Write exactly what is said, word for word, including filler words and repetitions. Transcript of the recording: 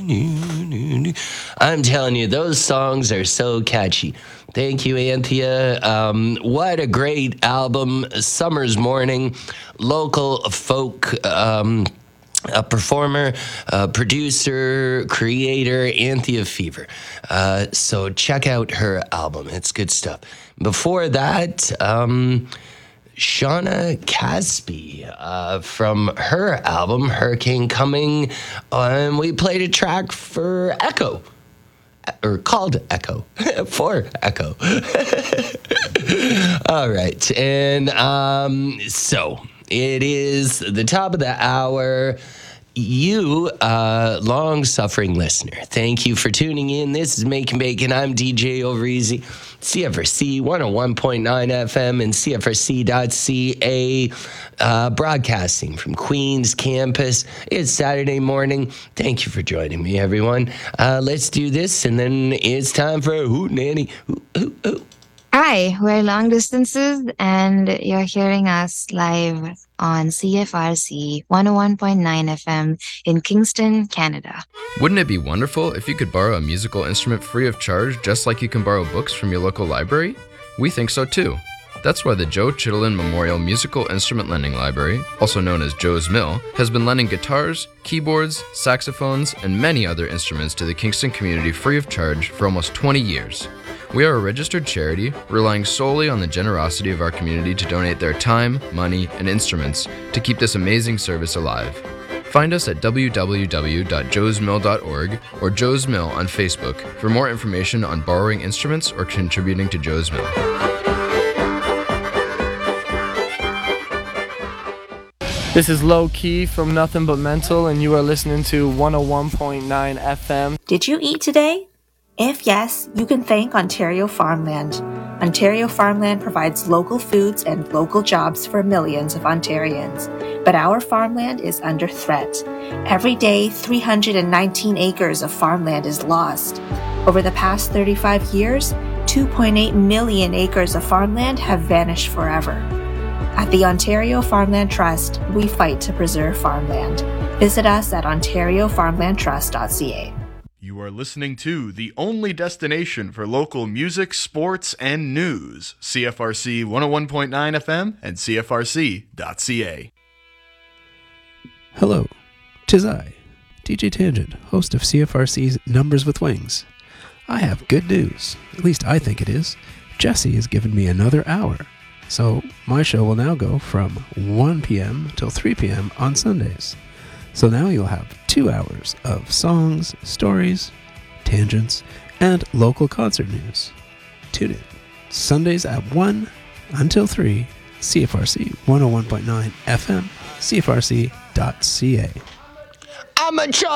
I'm telling you, those songs are so catchy. Thank you, Anthea. Um, what a great album. Summer's Morning, local folk um, a performer, a producer, creator, Anthea Fever. Uh, so check out her album. It's good stuff. Before that, um, Shauna Caspi uh, from her album, Hurricane Coming. And we played a track for Echo. Or called Echo, for Echo. All right. And um, so it is the top of the hour. You, uh, long-suffering listener, thank you for tuning in. This is Making Bacon. I'm D J Overeasy, C F R C one oh one point nine F M and C F R C dot C A, uh, broadcasting from Queens campus. It's Saturday morning. Thank you for joining me, everyone. Uh, let's do this, and then it's time for a Hoot Nanny. Ooh, ooh, ooh. Hi, we're Long Distances, and you're hearing us live on C F R C one oh one point nine F M in Kingston, Canada. Wouldn't it be wonderful if you could borrow a musical instrument free of charge, just like you can borrow books from your local library? We think so too. That's why the Joe Chittenden Memorial Musical Instrument Lending Library, also known as Joe's Mill, has been lending guitars, keyboards, saxophones, and many other instruments to the Kingston community free of charge for almost twenty years. We are a registered charity, relying solely on the generosity of our community to donate their time, money, and instruments to keep this amazing service alive. Find us at w w w dot joes mill dot org or Joe's Mill on Facebook for more information on borrowing instruments or contributing to Joe's Mill. This is Low Key from Nothing But Mental, and you are listening to one oh one point nine F M. Did you eat today? If yes, you can thank Ontario Farmland. Ontario Farmland provides local foods and local jobs for millions of Ontarians. But our farmland is under threat. Every day, three hundred nineteen acres of farmland is lost. Over the past thirty-five years, two point eight million acres of farmland have vanished forever. At the Ontario Farmland Trust, we fight to preserve farmland. Visit us at ontario farmland trust dot c a. You are listening to the only destination for local music, sports, and news. C F R C one oh one point nine F M and C F R C dot C A. Hello, 'tis I, D J Tangent, host of C F R C's Numbers with Wings. I have good news, at least I think it is. Jesse has given me another hour, so my show will now go from one p.m. till three p.m. on Sundays. So now you'll have two hours of songs, stories, tangents, and local concert news. Tune in Sundays at one until three, C F R C one oh one point nine F M, C F R C dot C A. I'm a